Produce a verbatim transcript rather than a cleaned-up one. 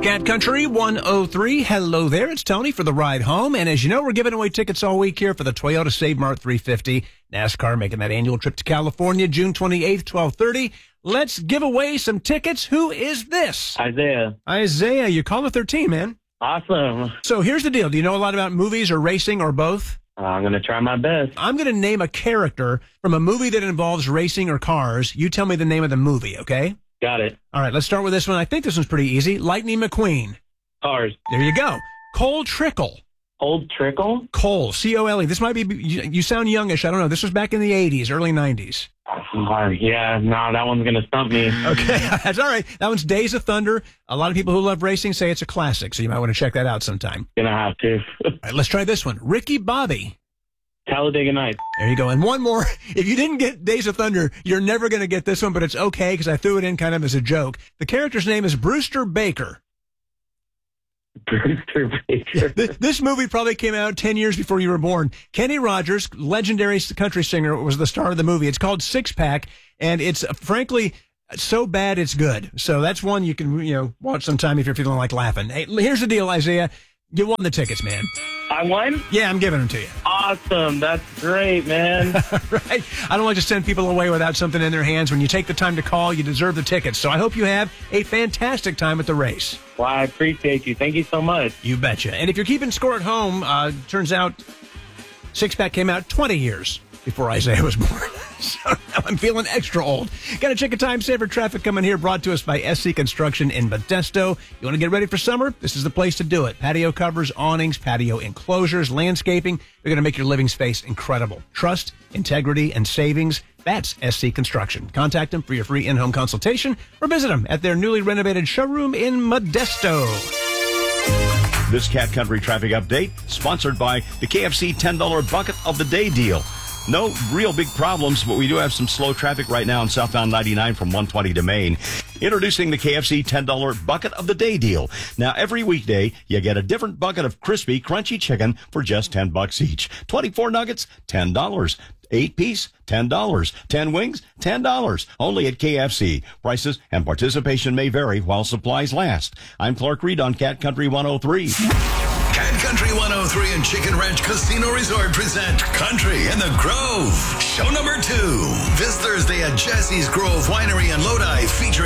Cat Country one oh three. Hello there. It's Tony for the ride home. And as you know, we're giving away tickets all week here for the Toyota Save Mart three fifty. NASCAR making that annual trip to California, June twenty-eighth, twelve thirty. Let's give away some tickets. Who is this? Isaiah. Isaiah, you're caller thirteen, man. Awesome. So here's the deal. Do you know a lot about movies or racing or both? Uh, I'm going to try my best. I'm going to name a character from a movie that involves racing or cars. You tell me the name of the movie, okay? Got it. All right, let's start with this one. I think this one's pretty easy. Lightning McQueen. Cars. There you go. Cole Trickle. Old Trickle? Cole, C O L E. This might be, you, you sound youngish. I don't know. This was back in the eighties, early nineties. Uh, yeah, no, that one's going to stump me. Okay, that's all right. That one's Days of Thunder. A lot of people who love racing say it's a classic, so you might want to check that out sometime. Gonna have to. All right, let's try this one. Ricky Bobby. Talladega Nights. There you go. And one more. If you didn't get Days of Thunder, you're never going to get this one, but it's okay because I threw it in kind of as a joke. The character's name is Brewster Baker. Brewster Baker. This, this movie probably came out ten years before you were born. Kenny Rogers, legendary country singer, was the star of the movie. It's called Six Pack, and it's uh, frankly so bad it's good. So that's one you can you know watch sometime if you're feeling like laughing. Hey, here's the deal, Isaiah. You won the tickets, man. I won? Yeah, I'm giving them to you. Awesome. That's great, man. Right? I don't like to send people away without something in their hands. When you take the time to call, you deserve the tickets. So I hope you have a fantastic time at the race. Well, I appreciate you. Thank you so much. You betcha. And if you're keeping score at home, uh, turns out Six Pack came out twenty years before Isaiah was born. So now I'm feeling extra old. Got to check a time saver. Traffic coming here, brought to us by S C Construction in Modesto. You want to get ready for summer? This is the place to do it. Patio covers, awnings, patio enclosures, landscaping. They're going to make your living space incredible. Trust, integrity, and savings. That's S C Construction. Contact them for your free in-home consultation or visit them at their newly renovated showroom in Modesto. This Cat Country traffic update sponsored by the K F C ten dollar Bucket of the Day deal. No real big problems, but we do have some slow traffic right now on southbound ninety-nine from one twenty to Maine. Introducing the K F C ten dollar Bucket of the Day deal. Now, every weekday, you get a different bucket of crispy, crunchy chicken for just ten bucks each. twenty-four nuggets, ten dollars. Eight piece, ten dollars. Ten wings, ten dollars. Only at K F C. Prices and participation may vary while supplies last. I'm Clark Reed on Cat Country one oh three. Cat Country one oh three and Chicken Ranch Casino Resort present Country in the Grove. Show number two. This Thursday at Jesse's Grove Winery in Lodi featuring